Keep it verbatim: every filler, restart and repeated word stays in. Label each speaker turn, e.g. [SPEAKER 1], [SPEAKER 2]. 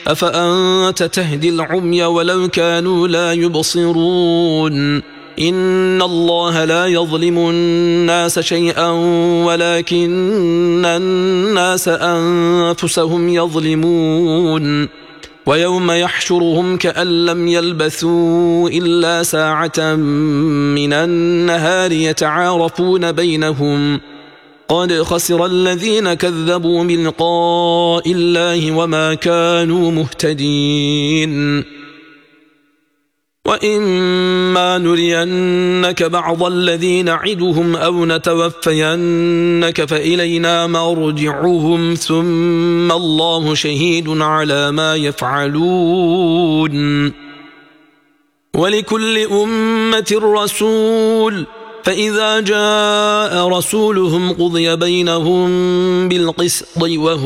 [SPEAKER 1] أفأنت تهدي العمي ولو كانوا لا يبصرون إن الله لا يظلم الناس شيئا ولكن الناس أنفسهم يظلمون ويوم يحشرهم كأن لم يلبثوا إلا ساعة من النهار يتعارفون بينهم قد خسر الذين كذبوا بلقاء الله وما كانوا مهتدين وإما نرينك بعض الذي نعدهم أو نتوفينك فإلينا مرجعهم ثم الله شهيد على ما يفعلون ولكل أمة رسول فإذا جاء رسولهم قضي بينهم بالقسط وهم